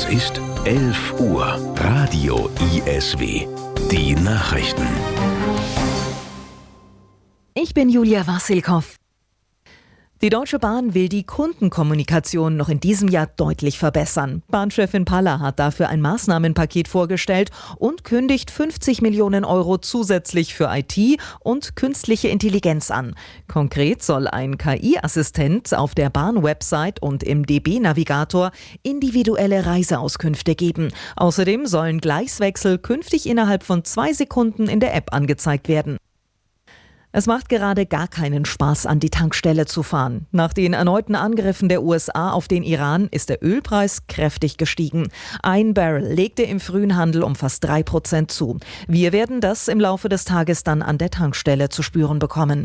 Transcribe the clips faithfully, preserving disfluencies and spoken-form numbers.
ist elf Uhr. Radio I S W. Die Nachrichten. Ich bin Julia Wassilkow. Die Deutsche Bahn will die Kundenkommunikation noch in diesem Jahr deutlich verbessern. Bahnchefin Paller hat dafür ein Maßnahmenpaket vorgestellt und kündigt fünfzig Millionen Euro zusätzlich für I T und künstliche Intelligenz an. Konkret soll ein K I-Assistent auf der Bahn-Website und im D B-Navigator individuelle Reiseauskünfte geben. Außerdem sollen Gleiswechsel künftig innerhalb von zwei Sekunden in der App angezeigt werden. Es macht gerade gar keinen Spaß, an die Tankstelle zu fahren. Nach den erneuten Angriffen der U S A auf den Iran ist der Ölpreis kräftig gestiegen. Ein Barrel legte im frühen Handel um fast drei Prozent zu. Wir werden das im Laufe des Tages dann an der Tankstelle zu spüren bekommen.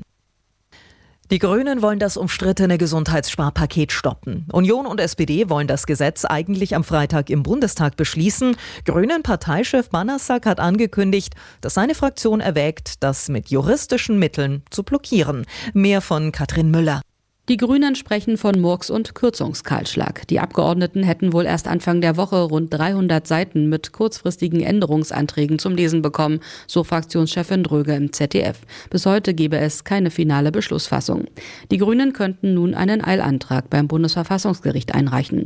Die Grünen wollen das umstrittene Gesundheitssparpaket stoppen. Union und S P D wollen das Gesetz eigentlich am Freitag im Bundestag beschließen. Grünen-Parteichef Banassak hat angekündigt, dass seine Fraktion erwägt, das mit juristischen Mitteln zu blockieren. Mehr von Katrin Müller. Die Grünen sprechen von Murks- und Kürzungskahlschlag. Die Abgeordneten hätten wohl erst Anfang der Woche rund dreihundert Seiten mit kurzfristigen Änderungsanträgen zum Lesen bekommen, so Fraktionschefin Dröge im Z D F. Bis heute gebe es keine finale Beschlussfassung. Die Grünen könnten nun einen Eilantrag beim Bundesverfassungsgericht einreichen.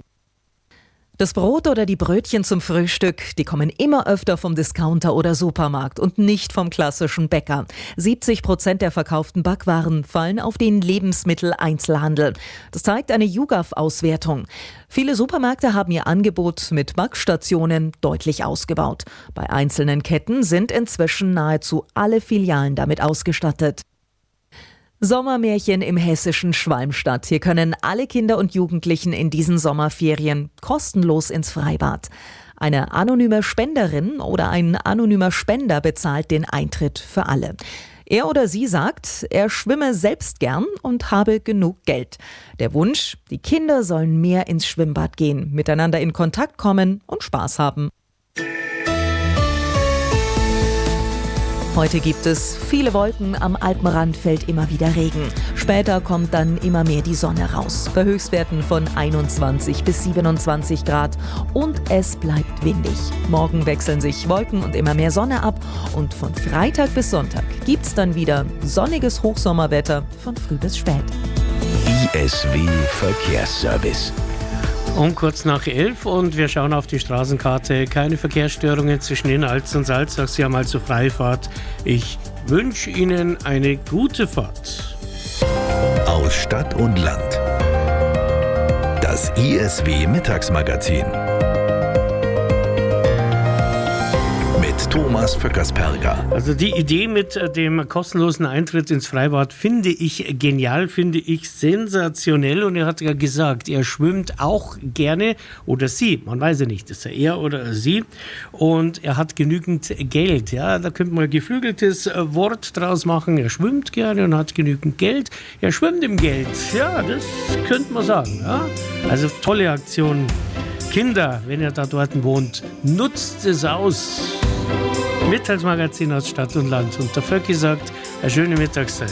Das Brot oder die Brötchen zum Frühstück, die kommen immer öfter vom Discounter oder Supermarkt und nicht vom klassischen Bäcker. siebzig Prozent der verkauften Backwaren fallen auf den Lebensmitteleinzelhandel. Das zeigt eine YouGov-Auswertung. Viele Supermärkte haben ihr Angebot mit Backstationen deutlich ausgebaut. Bei einzelnen Ketten sind inzwischen nahezu alle Filialen damit ausgestattet. Sommermärchen im hessischen Schwalmstadt. Hier können alle Kinder und Jugendlichen in diesen Sommerferien kostenlos ins Freibad. Eine anonyme Spenderin oder ein anonymer Spender bezahlt den Eintritt für alle. Er oder sie sagt, er schwimme selbst gern und habe genug Geld. Der Wunsch, die Kinder sollen mehr ins Schwimmbad gehen, miteinander in Kontakt kommen und Spaß haben. Heute gibt es viele Wolken, am Alpenrand fällt immer wieder Regen. Später kommt dann immer mehr die Sonne raus. Bei Höchstwerten von einundzwanzig bis siebenundzwanzig Grad und es bleibt windig. Morgen wechseln sich Wolken und immer mehr Sonne ab und von Freitag bis Sonntag gibt's dann wieder sonniges Hochsommerwetter von früh bis spät. I S W Verkehrsservice. Um kurz nach elf und wir schauen auf die Straßenkarte. Keine Verkehrsstörungen zwischen Innalz und Salzach. Sie haben also Freifahrt. Ich wünsche Ihnen eine gute Fahrt. Aus Stadt und Land. Das I S W Mittagsmagazin. Mit Thomas Vöckersperger. Also die Idee mit dem kostenlosen Eintritt ins Freibad finde ich genial, finde ich sensationell. Und er hat ja gesagt, er schwimmt auch gerne oder sie, man weiß ja nicht, ist er er oder sie. Und er hat genügend Geld. Ja, da könnte man ein geflügeltes Wort draus machen. Er schwimmt gerne und hat genügend Geld. Er schwimmt im Geld. Ja, das könnte man sagen. Ja? Also tolle Aktion. Kinder, wenn ihr da dort wohnt, nutzt es aus. Mittagsmagazin aus Stadt und Land. Und der Vöcki sagt, eine schöne Mittagszeit.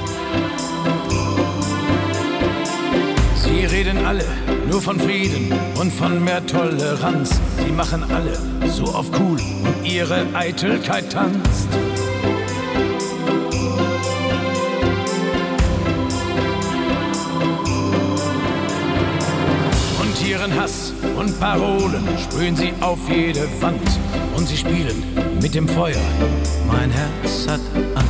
Sie reden alle nur von Frieden und von mehr Toleranz. Sie machen alle so auf cool und ihre Eitelkeit tanzt. Und ihren Hass und Parolen sprühen sie auf jede Wand. Und sie spielen mit dem Feuer. Mein Herz hat